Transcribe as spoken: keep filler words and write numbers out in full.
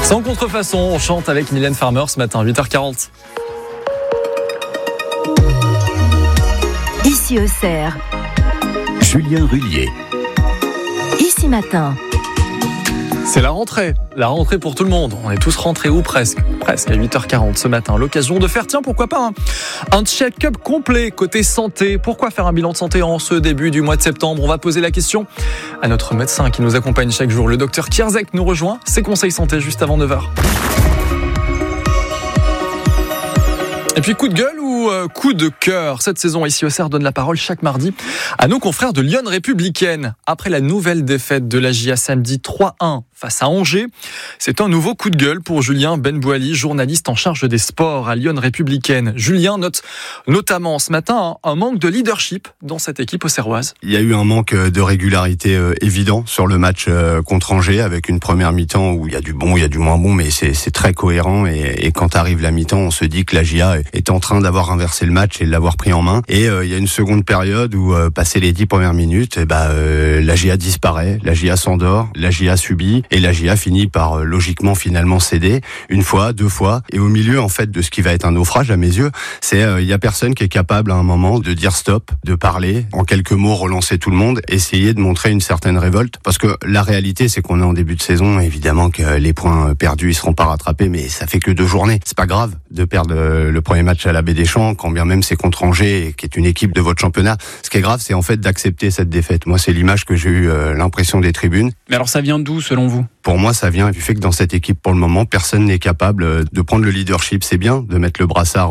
Sans contrefaçon, on chante avec Mylène Farmer ce matin, huit heures quarante. Ici Auxerre. Julien Rullier. Ici Matin. C'est la rentrée, la rentrée pour tout le monde. On est tous rentrés ou presque, presque à huit heures quarante ce matin. L'occasion de faire, tiens, pourquoi pas, un, un check-up complet côté santé. Pourquoi faire un bilan de santé en ce début du mois de septembre? On va poser la question à notre médecin qui nous accompagne chaque jour. Le docteur Kierzek nous rejoint. Ses conseils santé juste avant neuf heures. Et puis coup de gueule ou euh, coup de cœur? Cette saison, ici Auxerre donne la parole chaque mardi à nos confrères de Lyon Républicaine. Après la nouvelle défaite de l'A J A samedi trois un face à Angers, c'est un nouveau coup de gueule pour Julien Benbouali, journaliste en charge des sports à Lyon Républicaine. Julien note notamment ce matin un manque de leadership dans cette équipe auxerroise. Il y a eu un manque de régularité euh, évident sur le match euh, contre Angers, avec une première mi-temps où il y a du bon, il y a du moins bon, mais c'est, c'est très cohérent. Et, et quand arrive la mi-temps, on se dit que l'A J A est en train d'avoir inversé le match et de l'avoir pris en main. Et euh, il y a une seconde période où, euh, passé les dix premières minutes, et bah, euh, l'A J A disparaît, l'A J A s'endort, l'A J A subit, et l'A J A finit par euh, logiquement finalement céder une fois, deux fois. Et au milieu en fait de ce qui va être un naufrage à mes yeux, c'est euh, il y a personne qui est capable à un moment de dire stop, de parler, en quelques mots relancer tout le monde, essayer de montrer une certaine révolte. Parce que la réalité, c'est qu'on est en début de saison, évidemment que les points perdus ils seront pas rattrapés, mais ça fait que deux journées. C'est pas grave de perdre euh, le premier match à la Baie des Champs, quand bien même c'est contre Angers, qui est une équipe de votre championnat. Ce qui est grave, c'est en fait d'accepter cette défaite. Moi, c'est l'image que j'ai eu euh, l'impression des tribunes. Mais alors ça vient d'où selon vous? Pour moi, ça vient du fait que dans cette équipe, pour le moment, personne n'est capable de prendre le leadership. C'est bien de mettre le brassard